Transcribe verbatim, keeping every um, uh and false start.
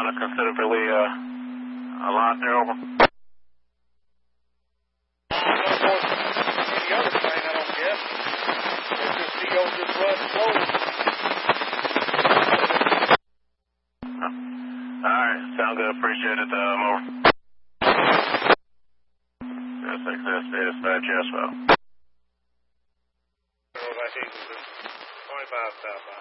Arizona, considerably uh, a lot there, over. Any other plane, I don't guess. It's just D O just run slow. All right, sound good. Appreciate it. Um, over. S X S dispatch, yes, well. twenty-five southbound.